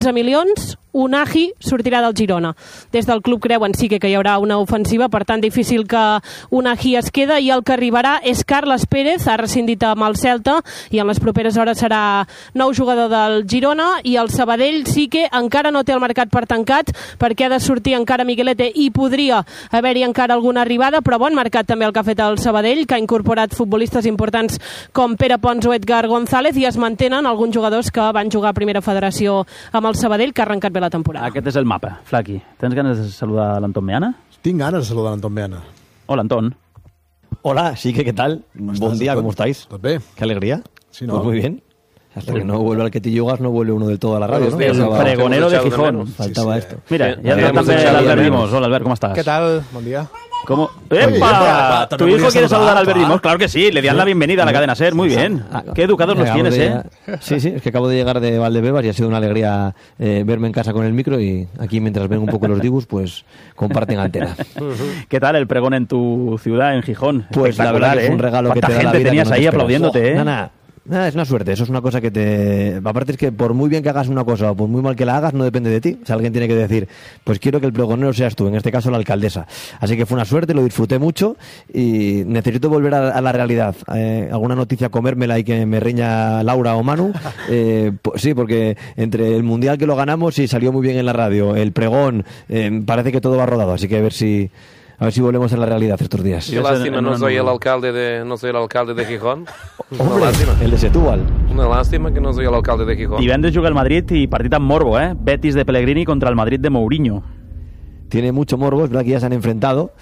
milions, Unai sortirà del Girona. Des del club creuen sí que hi haurà una ofensiva, per tant difícil que Unai es queda, i el que arribarà és Carles Pérez, ha rescindit amb el Celta i en les properes hores serà nou jugador del Girona. I el Sabadell sí que encara no té el mercat per tancat, perquè ha de sortir encara Miguelete i podria haver-hi encara alguna arribada, però bon mercat també el que ha fet el Sabadell, que ha incorporat futbolistes importants com Pere Pons o Edgar González, i es mantenen alguns jugadors que van jugar a Primera Federació amb el Sabadell, que ha arrencat bé la temporada. Aquest és el mapa, Flaqui. Tens ganes de saludar a l'Anton Meana? Tinc ganes de saludar a l'Anton Meana. Hola, Antón. Hola, sí que ¿qué tal? Buen día, ¿cómo estáis? Qué alegría. Sí, ¿no? Pues muy bien. Hasta que no vuelve al que te yugas, no vuelve uno del todo a la radio, ¿no? El pregonero de Gijón. Faltava esto. Mira, ja està també l'Albert Dimos. Hola, Albert, ¿cómo estás? ¿Qué tal? Buen día. ¿Cómo? ¡Epa! ¿Tu hijo quiere saludar a Albert Dimos? Claro que sí, le dan la bienvenida a la cadena SER. Muy bien. Qué educados los tienes, ¿eh? Sí, es que acabo de llegar de Valdebebas y ha sido una alegría verme en casa con el micro, y aquí mientras ven un poco los dibus, pues comparten antena. ¿Qué tal el pregón en tu ciudad, en Gijón? Pues la verdad que es un regalo que te da la vida. ¿Cuánta gente tenías ahí aplaudiéndote, eh? Nada, es una suerte, eso es una cosa que te... Aparte es que por muy bien que hagas una cosa o por muy mal que la hagas, no depende de ti. O sea, alguien tiene que decir, pues quiero que el pregonero seas tú, en este caso la alcaldesa. Así que fue una suerte, lo disfruté mucho y necesito volver a la realidad. Alguna noticia comérmela y que me riña Laura o Manu. Pues sí, porque entre el Mundial que lo ganamos y salió muy bien en la radio, el pregón, parece que todo va rodado, así que a ver si volvemos a la realidad estos días. Qué lástima, no soy el alcalde de Gijón. Hombre, el de Setúbal. Una lástima que no soy el alcalde de Gijón. Divendres juga el Madrid i partit amb morbo, eh? Betis de Pellegrini contra el Madrid de Mourinho. Tiene mucho morbo, es verdad que ya se han enfrentado.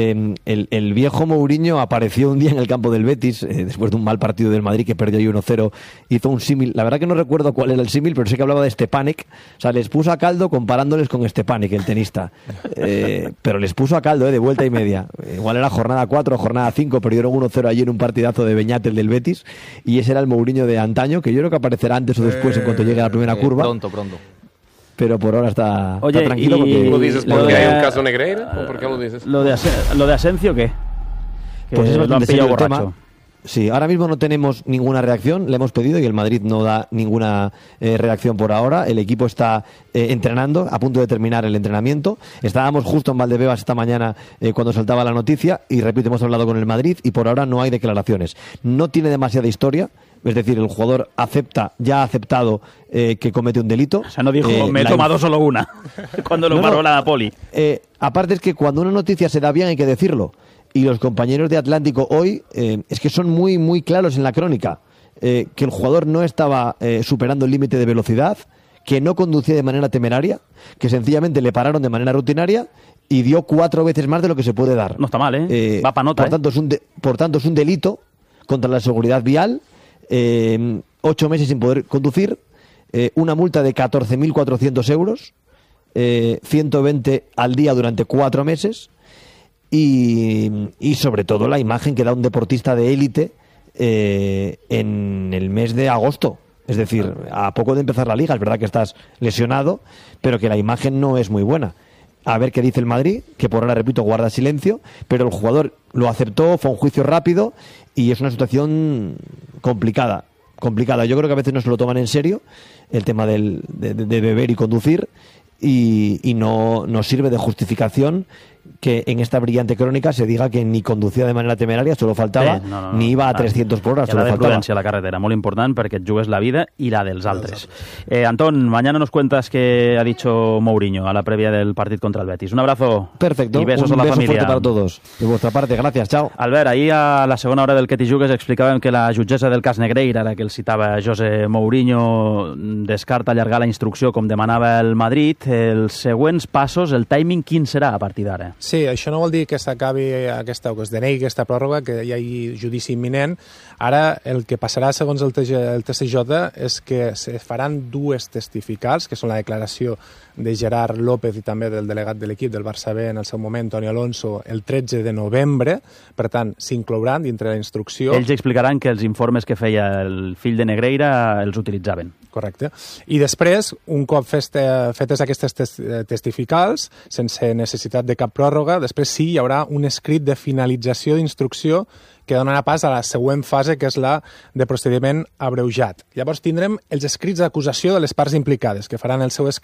El viejo Mourinho apareció un día en el campo del Betis, después de un mal partido del Madrid que perdió ahí 1-0, hizo un símil. La verdad que no recuerdo cuál era el símil, pero sé que hablaba de Stepanek. O sea, les puso a caldo comparándoles con Stepanek, el tenista. Pero les puso a caldo, de vuelta y media. Igual era jornada 4 o jornada 5, perdieron 1-0 allí en un partidazo de Beñat, el del Betis, y ese era el Mourinho de antaño, que yo creo que aparecerá antes o después en cuanto llegue a la primera curva. Pronto. Pero por ahora está tranquilo. Porque ¿lo dices porque hay un caso Negreira o por qué lo dices? ¿Lo de Asencio qué? Pues es lo han pillado borracho. Tema. Sí, ahora mismo no tenemos ninguna reacción, le hemos pedido y el Madrid no da ninguna reacción por ahora. El equipo está entrenando, a punto de terminar el entrenamiento. Estábamos justo en Valdebebas esta mañana cuando saltaba la noticia y repito, hemos hablado con el Madrid y por ahora no hay declaraciones. No tiene demasiada historia. Es decir, el jugador ya ha aceptado que comete un delito. O sea, no dijo, me he tomado solo una, cuando lo paró la poli. Aparte es que cuando una noticia se da bien hay que decirlo. Y los compañeros de Atlántico hoy es que son muy, muy claros en la crónica. Que el jugador no estaba superando el límite de velocidad, que no conducía de manera temeraria, que sencillamente le pararon de manera rutinaria y dio 4 veces más de lo que se puede dar. No está mal, ¿eh? Va pa' nota, por tanto, es un delito contra la seguridad vial. 8 meses sin poder conducir, una multa de 14.400 euros, 120 al día durante 4 meses y sobre todo la imagen que da un deportista de élite en el mes de agosto. Es decir, a poco de empezar la liga, es verdad que estás lesionado, pero que la imagen no es muy buena. A ver qué dice el Madrid, que por ahora, repito, guarda silencio, pero el jugador lo aceptó, fue un juicio rápido y es una situación complicada. Yo creo que a veces no se lo toman en serio el tema de beber y conducir y no sirve de justificación que en esta brillante crónica se diga que ni conducía de manera temeraria, solo faltaba, ni iba a 300 por hora, solo faltaba. La prudència a la carretera, molt important perquè et jugues la vida i la dels altres. Antón, mañana nos cuentas qué ha dicho Mourinho a la previa del partido contra el Betis. Un abrazo. Perfecto, y besos un a la beso familia. fuerte para todos. De vuestra parte, gracias, chao. Albert, ahir a la segona hora del que t'hi jugues explicàvem que la jutgessa del cas Negreira, ara que el citava José Mourinho, descarta allargar la instrucció com demanava el Madrid. Els següents passos, el timing, quin serà a partir d'ara? Sí, això no vol dir que s'acabi aquesta, o que es denegui aquesta pròrroga, que hi hagi judici imminent. Ara el que passarà segons el TSJ és que se faran 2 testificals, que són la declaració de Gerard López i també del delegat de l'equip del Barça B en el seu moment, Toni Alonso, el 13 de novembre. Per tant, s'inclouran dintre la instrucció. Ells explicaran que els informes que feia el fill de Negreira els utilitzaven. Correcte. I després, un cop fetes aquestes testificals, sense necessitat de cap pròrroga, pròrroga, després sí hi haurà un escrit de finalització d'instrucció que donarà pas a la següent fase, que és la de procediment abreujat. Llavors tindrem els escrits d'acusació de les parts implicades, que faran el seu escrit